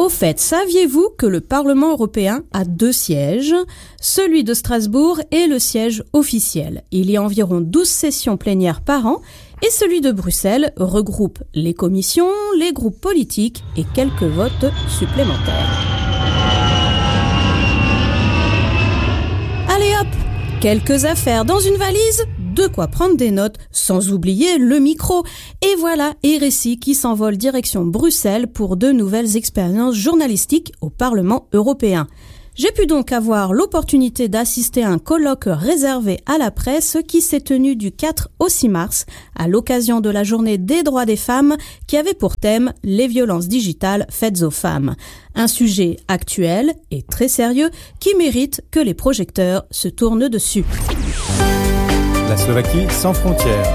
Au fait, saviez-vous que le Parlement européen a 2 sièges, celui de Strasbourg et le siège officiel. Il y a environ 12 sessions plénières par an et celui de Bruxelles regroupe les commissions, les groupes politiques et quelques votes supplémentaires. Allez hop, quelques affaires dans une valise, de quoi prendre des notes, sans oublier le micro. Et voilà RSI qui s'envole direction Bruxelles pour 2 nouvelles expériences journalistiques au Parlement européen. J'ai pu donc avoir l'opportunité d'assister à un colloque réservé à la presse qui s'est tenu du 4 au 6 mars à l'occasion de la journée des droits des femmes qui avait pour thème les violences digitales faites aux femmes. Un sujet actuel et très sérieux qui mérite que les projecteurs se tournent dessus. La Slovaquie sans frontières.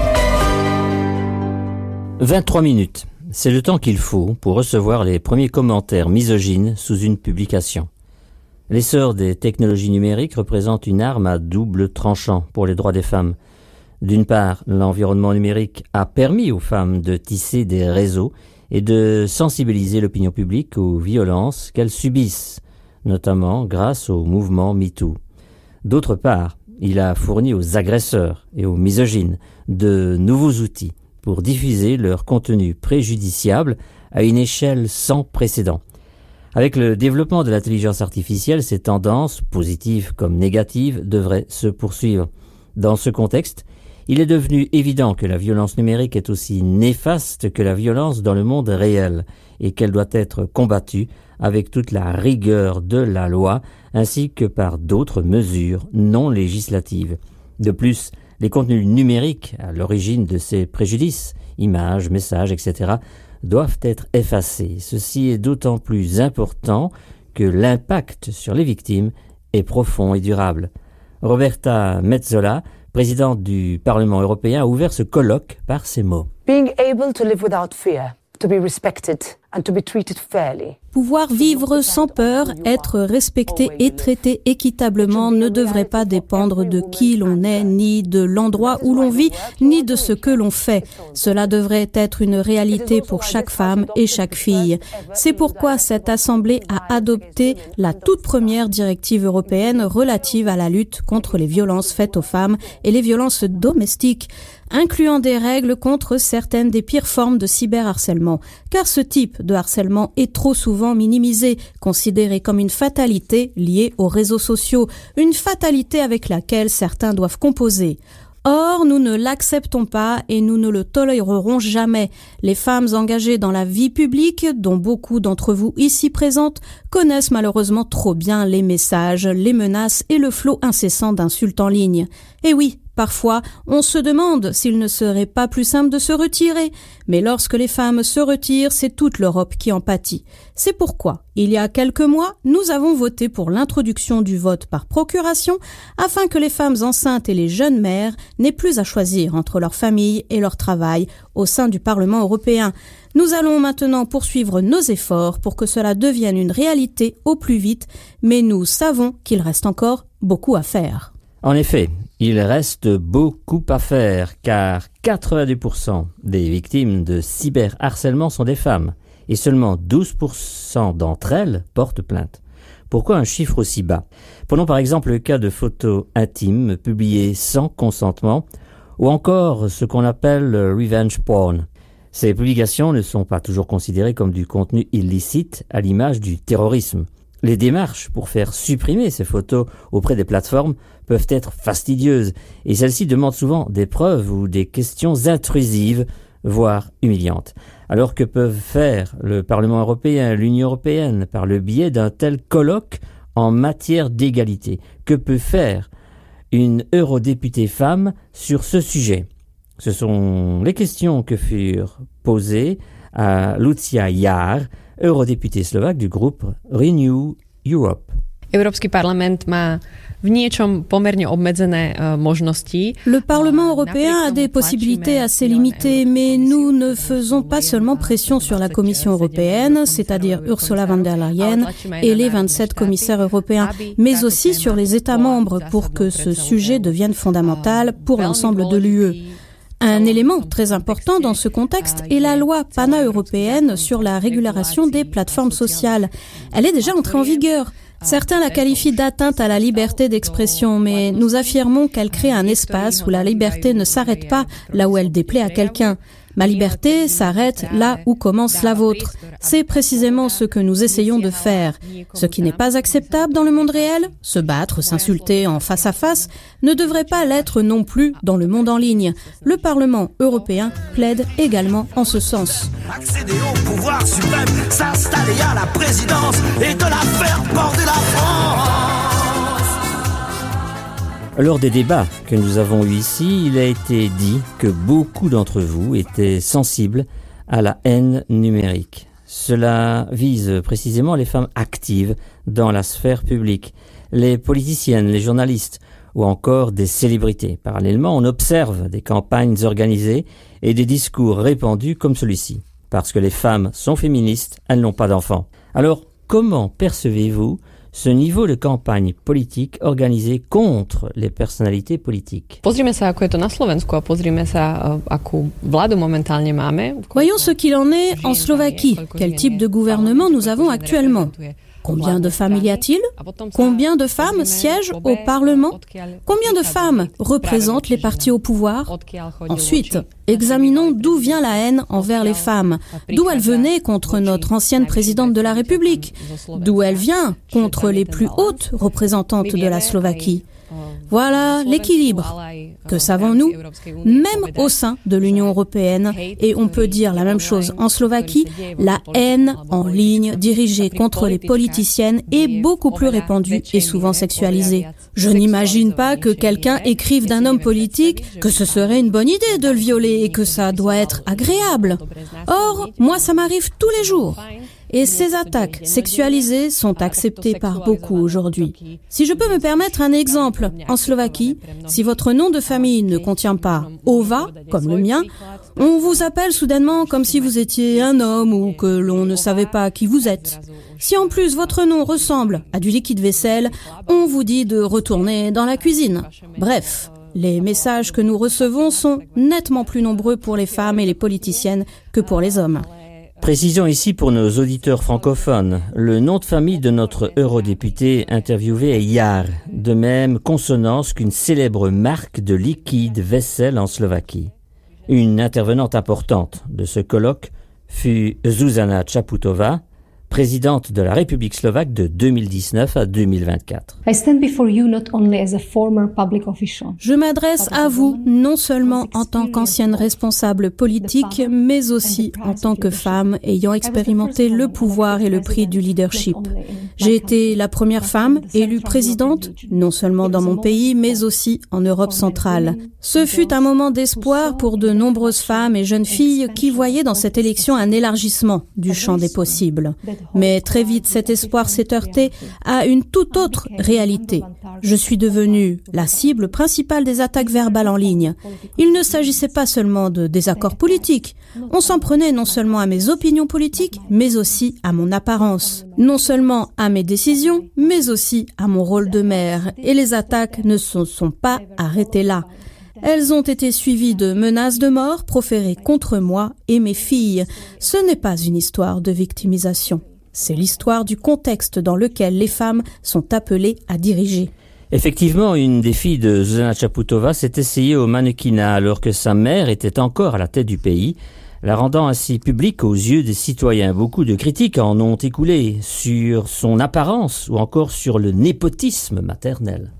23 minutes, c'est le temps qu'il faut pour recevoir les premiers commentaires misogynes sous une publication. L'essor des technologies numériques représente une arme à double tranchant pour les droits des femmes. D'une part, l'environnement numérique a permis aux femmes de tisser des réseaux et de sensibiliser l'opinion publique aux violences qu'elles subissent, notamment grâce au mouvement MeToo. D'autre part, il a fourni aux agresseurs et aux misogynes de nouveaux outils pour diffuser leur contenu préjudiciable à une échelle sans précédent. Avec le développement de l'intelligence artificielle, ces tendances, positives comme négatives, devraient se poursuivre. Dans ce contexte, il est devenu évident que la violence numérique est aussi néfaste que la violence dans le monde réel et qu'elle doit être combattue avec toute la rigueur de la loi ainsi que par d'autres mesures non législatives. De plus, les contenus numériques à l'origine de ces préjudices, images, messages, etc., doivent être effacés. Ceci est d'autant plus important que l'impact sur les victimes est profond et durable. Roberta Metsola, présidente du Parlement européen, a ouvert ce colloque par ces mots. Being able to live without fear, to be respected and to be treated fairly. Pouvoir vivre sans peur, être respecté et traité équitablement ne devrait pas dépendre de qui l'on est, ni de l'endroit où l'on vit, ni de ce que l'on fait. Cela devrait être une réalité pour chaque femme et chaque fille. C'est pourquoi cette Assemblée a adopté la toute première directive européenne relative à la lutte contre les violences faites aux femmes et les violences domestiques, incluant des règles contre certaines des pires formes de cyberharcèlement. Car ce type de harcèlement est trop souvent minimisé, considéré comme une fatalité liée aux réseaux sociaux, une fatalité avec laquelle certains doivent composer. Or, nous ne l'acceptons pas et nous ne le tolérerons jamais. Les femmes engagées dans la vie publique, dont beaucoup d'entre vous ici présentes, connaissent malheureusement trop bien les messages, les menaces et le flot incessant d'insultes en ligne. Et oui, parfois, on se demande s'il ne serait pas plus simple de se retirer. Mais lorsque les femmes se retirent, c'est toute l'Europe qui en pâtit. C'est pourquoi, il y a quelques mois, nous avons voté pour l'introduction du vote par procuration afin que les femmes enceintes et les jeunes mères n'aient plus à choisir entre leur famille et leur travail au sein du Parlement européen. Nous allons maintenant poursuivre nos efforts pour que cela devienne une réalité au plus vite, mais nous savons qu'il reste encore beaucoup à faire. En effet, il reste beaucoup à faire car 90% des victimes de cyberharcèlement sont des femmes et seulement 12% d'entre elles portent plainte. Pourquoi un chiffre aussi bas ? Prenons par exemple le cas de photos intimes publiées sans consentement ou encore ce qu'on appelle le revenge porn. Ces publications ne sont pas toujours considérées comme du contenu illicite à l'image du terrorisme. Les démarches pour faire supprimer ces photos auprès des plateformes peuvent être fastidieuses et celles-ci demandent souvent des preuves ou des questions intrusives, voire humiliantes. Alors que peuvent faire le Parlement européen, l'Union européenne par le biais d'un tel colloque en matière d'égalité ? Que peut faire une eurodéputée femme sur ce sujet ? Ce sont les questions que furent posées à Lucia Jar, eurodéputée slovaque du groupe Renew Europe. Európsky parlament má v niečom pomerne obmedzené možnosti. Le Parlement européen a des possibilités assez limitées, mais nous ne faisons pas seulement pression sur la Commission européenne, c'est-à-dire Ursula von der Leyen et les 27 commissaires européens, mais aussi sur les États membres pour que ce sujet devienne fondamental pour l'ensemble de l'UE. Un élément très important dans ce contexte est la loi pana-européenne sur la régulation des plateformes sociales. Elle est déjà entrée en vigueur. Certains la qualifient d'atteinte à la liberté d'expression, mais nous affirmons qu'elle crée un espace où la liberté ne s'arrête pas là où elle déplaît à quelqu'un. Ma liberté s'arrête là où commence la vôtre. C'est précisément ce que nous essayons de faire. Ce qui n'est pas acceptable dans le monde réel, se battre, s'insulter en face à face, ne devrait pas l'être non plus dans le monde en ligne. Le Parlement européen plaide également en ce sens. Accéder au pouvoir suprême, s'installer à la présidence et de la faire porter la France. Lors des débats que nous avons eus ici, il a été dit que beaucoup d'entre vous étaient sensibles à la haine numérique. Cela vise précisément les femmes actives dans la sphère publique, les politiciennes, les journalistes ou encore des célébrités. Parallèlement, on observe des campagnes organisées et des discours répandus comme celui-ci. Parce que les femmes sont féministes, elles n'ont pas d'enfants. Alors, comment percevez-vous ce niveau de campagne politique organisée contre les personnalités politiques? Pozrime sa, ako je to na Slovensku, a pozrime sa, akú vládu momentálne máme. Voyons ce qu'il en est en Slovaquie. Quel type de gouvernement nous avons actuellement? Combien de femmes y a-t-il? Combien de femmes siègent au Parlement? Combien de femmes représentent les partis au pouvoir? Ensuite, examinons d'où vient la haine envers les femmes, d'où elle venait contre notre ancienne présidente de la République, d'où elle vient contre les plus hautes représentantes de la Slovaquie. Voilà l'équilibre. Que savons-nous? Même au sein de l'Union européenne, et on peut dire la même chose en Slovaquie, la haine en ligne dirigée contre les politiciennes est beaucoup plus répandue et souvent sexualisée. Je n'imagine pas que quelqu'un écrive d'un homme politique que ce serait une bonne idée de le violer et que ça doit être agréable. Or, moi ça m'arrive tous les jours. Et ces attaques sexualisées sont acceptées par beaucoup aujourd'hui. Si je peux me permettre un exemple, en Slovaquie, si votre nom de famille ne contient pas Ova, comme le mien, on vous appelle soudainement comme si vous étiez un homme ou que l'on ne savait pas qui vous êtes. Si en plus votre nom ressemble à du liquide vaisselle, on vous dit de retourner dans la cuisine. Bref. Les messages que nous recevons sont nettement plus nombreux pour les femmes et les politiciennes que pour les hommes. Précisons ici pour nos auditeurs francophones, le nom de famille de notre eurodéputé interviewé est Jar, de même consonance qu'une célèbre marque de liquide vaisselle en Slovaquie. Une intervenante importante de ce colloque fut Zuzana Čaputová, présidente de la République slovaque de 2019 à 2024. Je m'adresse à vous non seulement en tant qu'ancienne responsable politique, mais aussi en tant que femme ayant expérimenté le pouvoir et le prix du leadership. J'ai été la première femme élue présidente, non seulement dans mon pays, mais aussi en Europe centrale. Ce fut un moment d'espoir pour de nombreuses femmes et jeunes filles qui voyaient dans cette élection un élargissement du champ des possibles. Mais très vite, cet espoir s'est heurté à une toute autre réalité. Je suis devenue la cible principale des attaques verbales en ligne. Il ne s'agissait pas seulement de désaccords politiques. On s'en prenait non seulement à mes opinions politiques, mais aussi à mon apparence. Non seulement à mes décisions, mais aussi à mon rôle de mère. Et les attaques ne se sont pas arrêtées là. Elles ont été suivies de menaces de mort proférées contre moi et mes filles. Ce n'est pas une histoire de victimisation. C'est l'histoire du contexte dans lequel les femmes sont appelées à diriger. Effectivement, une des filles de Zuzana Čaputová s'est essayée au mannequinat alors que sa mère était encore à la tête du pays, la rendant ainsi publique aux yeux des citoyens. Beaucoup de critiques en ont écoulé sur son apparence ou encore sur le népotisme maternel.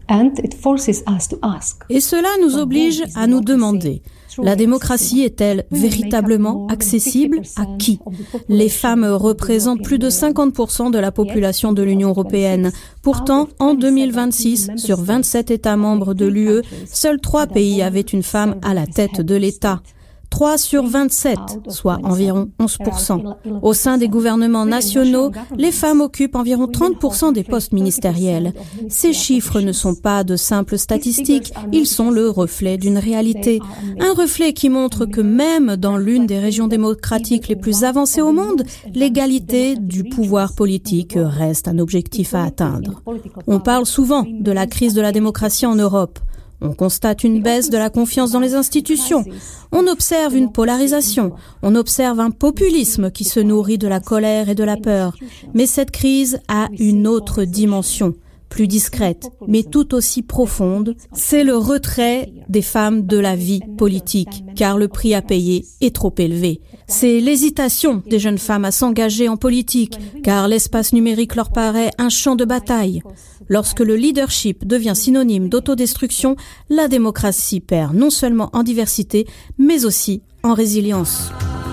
Et cela nous oblige à nous demander, la démocratie est-elle véritablement accessible à qui? Les femmes représentent plus de 50% de la population de l'Union européenne. Pourtant, en 2026, sur 27 États membres de l'UE, seuls 3 pays avaient une femme à la tête de l'État. 3 sur 27, soit environ 11%. Au sein des gouvernements nationaux, les femmes occupent environ 30% des postes ministériels. Ces chiffres ne sont pas de simples statistiques, ils sont le reflet d'une réalité. Un reflet qui montre que même dans l'une des régions démocratiques les plus avancées au monde, l'égalité du pouvoir politique reste un objectif à atteindre. On parle souvent de la crise de la démocratie en Europe. On constate une baisse de la confiance dans les institutions. On observe une polarisation. On observe un populisme qui se nourrit de la colère et de la peur. Mais cette crise a une autre dimension, plus discrète, mais tout aussi profonde. C'est le retrait des femmes de la vie politique, car le prix à payer est trop élevé. C'est l'hésitation des jeunes femmes à s'engager en politique, car l'espace numérique leur paraît un champ de bataille. Lorsque le leadership devient synonyme d'autodestruction, la démocratie perd non seulement en diversité, mais aussi en résilience.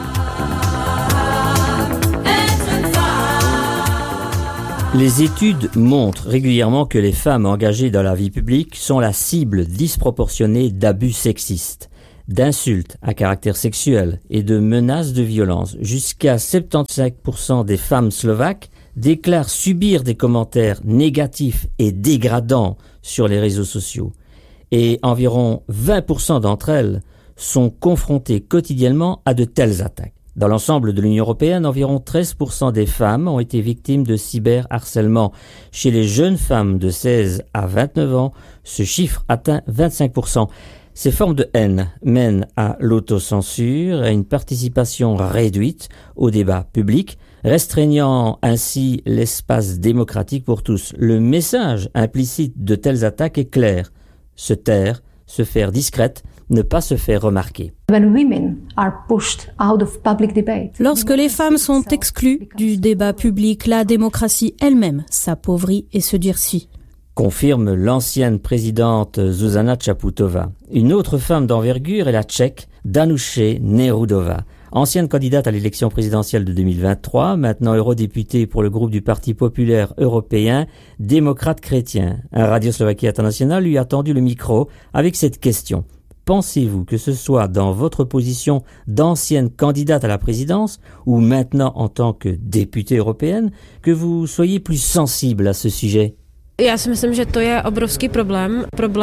Les études montrent régulièrement que les femmes engagées dans la vie publique sont la cible disproportionnée d'abus sexistes, d'insultes à caractère sexuel et de menaces de violence. Jusqu'à 75% des femmes slovaques déclarent subir des commentaires négatifs et dégradants sur les réseaux sociaux. Et environ 20% d'entre elles sont confrontées quotidiennement à de telles attaques. Dans l'ensemble de l'Union européenne, environ 13% des femmes ont été victimes de cyberharcèlement. Chez les jeunes femmes de 16 à 29 ans, ce chiffre atteint 25%. Ces formes de haine mènent à l'autocensure et à une participation réduite au débat public, restreignant ainsi l'espace démocratique pour tous. Le message implicite de telles attaques est clair. Se taire, se faire discrète, ne pas se faire remarquer. Lorsque les femmes sont exclues du débat public, la démocratie elle-même s'appauvrit et se durcit. Confirme l'ancienne présidente Zuzana Čaputová. Une autre femme d'envergure est la Tchèque Danuše Nerudová. Ancienne candidate à l'élection présidentielle de 2023, maintenant eurodéputée pour le groupe du Parti populaire européen, démocrate chrétien. Un Radio Slovaquie International lui a tendu le micro avec cette question. Pensez-vous que ce soit dans votre position d'ancienne candidate à la présidence ou maintenant en tant que députée européenne que vous soyez plus sensible à ce sujet? Já si myslím, že to je obrovský problém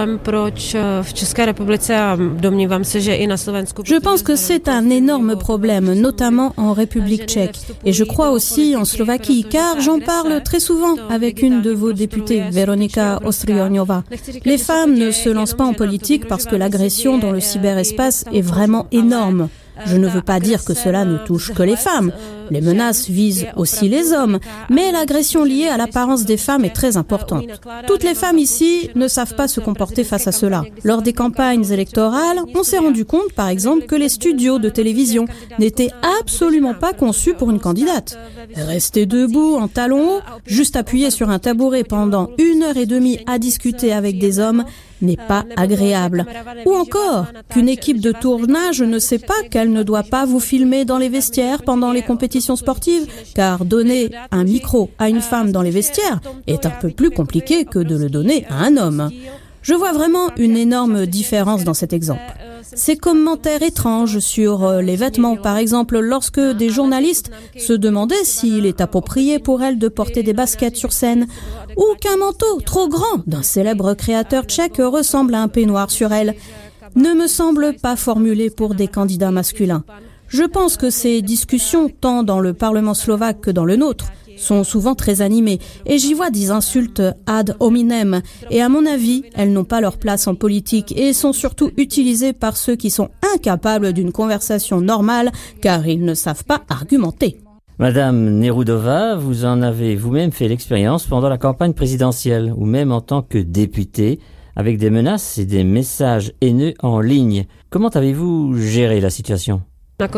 proč v České republice a domnívám se, že i na Slovensku. Je pense que c'est un énorme problème, notamment en République tchèque. Et je crois aussi en Slovaquie, car j'en parle très souvent avec une de vos députées, Veronika Ostrioňová. Les femmes ne se lancent pas en politique parce que l'agression dans le cyberespace est vraiment énorme. Je ne veux pas dire que cela ne touche que les femmes. Les menaces visent aussi les hommes, mais l'agression liée à l'apparence des femmes est très importante. Toutes les femmes ici ne savent pas se comporter face à cela. Lors des campagnes électorales, on s'est rendu compte, par exemple, que les studios de télévision n'étaient absolument pas conçus pour une candidate. Rester debout en talons hauts, juste appuyé sur un tabouret pendant 1h30 à discuter avec des hommes, n'est pas agréable. Ou encore, qu'une équipe de tournage ne sait pas qu'elle ne doit pas vous filmer dans les vestiaires pendant les compétitions sportives, car donner un micro à une femme dans les vestiaires est un peu plus compliqué que de le donner à un homme. Je vois vraiment une énorme différence dans cet exemple. Ces commentaires étranges sur les vêtements, par exemple, lorsque des journalistes se demandaient s'il est approprié pour elles de porter des baskets sur scène, ou qu'un manteau trop grand d'un célèbre créateur tchèque ressemble à un peignoir sur elle, ne me semblent pas formulés pour des candidats masculins. Je pense que ces discussions, tant dans le Parlement slovaque que dans le nôtre, sont souvent très animées, et j'y vois des insultes ad hominem, et à mon avis, elles n'ont pas leur place en politique et sont surtout utilisées par ceux qui sont incapables d'une conversation normale, car ils ne savent pas argumenter. Madame Nerudová, vous en avez vous-même fait l'expérience pendant la campagne présidentielle, ou même en tant que députée, avec des menaces et des messages haineux en ligne. Comment avez-vous géré la situation ? À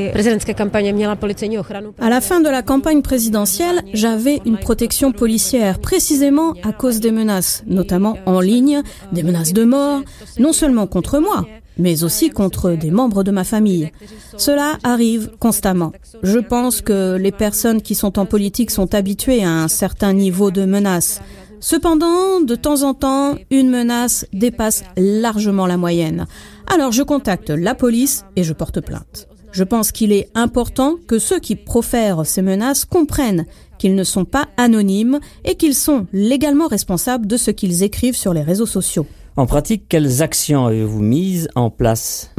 la fin de la campagne présidentielle, j'avais une protection policière, précisément à cause des menaces, notamment en ligne, des menaces de mort, non seulement contre moi, mais aussi contre des membres de ma famille. Cela arrive constamment. Je pense que les personnes qui sont en politique sont habituées à un certain niveau de menaces. Cependant, de temps en temps, une menace dépasse largement la moyenne. Alors je contacte la police et je porte plainte. Je pense qu'il est important que ceux qui profèrent ces menaces comprennent qu'ils ne sont pas anonymes et qu'ils sont légalement responsables de ce qu'ils écrivent sur les réseaux sociaux. En pratique, quelles actions avez-vous mises en place?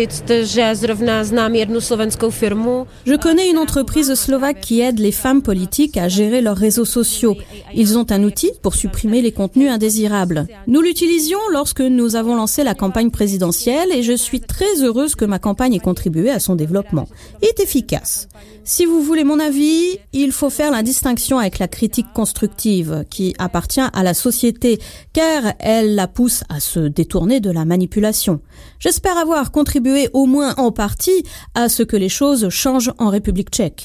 Je connais une entreprise slovaque qui aide les femmes politiques à gérer leurs réseaux sociaux. Ils ont un outil pour supprimer les contenus indésirables. Nous l'utilisions lorsque nous avons lancé la campagne présidentielle et je suis très heureuse que ma campagne ait contribué à son développement. Il est efficace. Si vous voulez mon avis, il faut faire la distinction avec la critique constructive qui appartient à la société car elle la pousse à se détourner de la manipulation. J'espère avoir contribué au moins en partie à ce que les choses changent en République tchèque.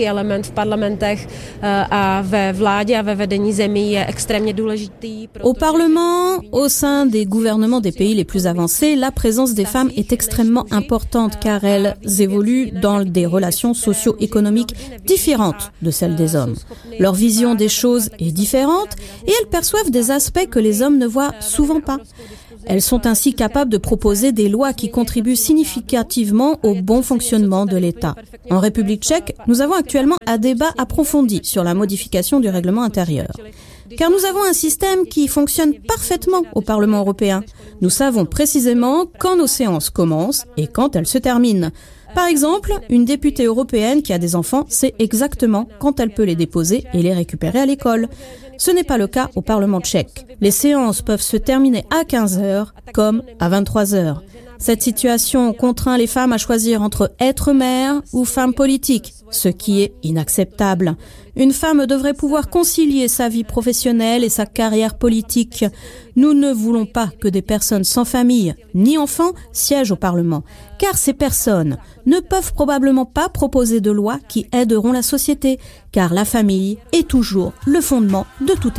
Au Parlement, au sein des gouvernements des pays les plus avancés, la présence des femmes est extrêmement importante car elles évoluent dans des relations socio-économiques différentes de celles des hommes. Leur vision des choses est différente et elles perçoivent des aspects que les hommes ne voient souvent pas. Elles sont ainsi capables de proposer des lois qui contribuent significativement au bon fonctionnement de l'État. En République tchèque, nous avons actuellement un débat approfondi sur la modification du règlement intérieur. Car nous avons un système qui fonctionne parfaitement au Parlement européen. Nous savons précisément quand nos séances commencent et quand elles se terminent. Par exemple, une députée européenne qui a des enfants sait exactement quand elle peut les déposer et les récupérer à l'école. Ce n'est pas le cas au Parlement tchèque. Les séances peuvent se terminer à 15h comme à 23h. Cette situation contraint les femmes à choisir entre être mère ou femme politique, ce qui est inacceptable. Une femme devrait pouvoir concilier sa vie professionnelle et sa carrière politique. Nous ne voulons pas que des personnes sans famille ni enfants siègent au Parlement, car ces personnes ne peuvent probablement pas proposer de lois qui aideront la société, car la famille est toujours le fondement de tout